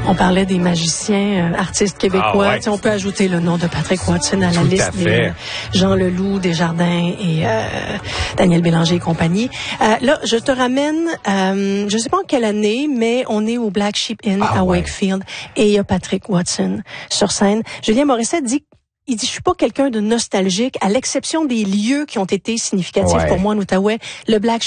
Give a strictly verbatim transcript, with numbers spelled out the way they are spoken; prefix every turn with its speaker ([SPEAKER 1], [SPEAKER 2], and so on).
[SPEAKER 1] On parlait des magiciens, euh, artistes québécois.
[SPEAKER 2] Ah, ouais.
[SPEAKER 1] On peut ajouter le nom de Patrick Watson à la
[SPEAKER 2] Tout
[SPEAKER 1] liste
[SPEAKER 2] à
[SPEAKER 1] des
[SPEAKER 2] fait.
[SPEAKER 1] Jean Leloup, Desjardins et euh, Daniel Bélanger et compagnie. Euh, là, je te ramène, euh, je sais pas en quelle année, mais on est au Black Sheep Inn
[SPEAKER 2] Ah,
[SPEAKER 1] à
[SPEAKER 2] ouais.
[SPEAKER 1] Wakefield et il y a Patrick Watson sur scène. Julien Morissette dit Il dit, je suis pas quelqu'un de nostalgique, à l'exception des lieux qui ont été significatifs
[SPEAKER 2] Ouais.
[SPEAKER 1] pour moi en Outaouais. Le Black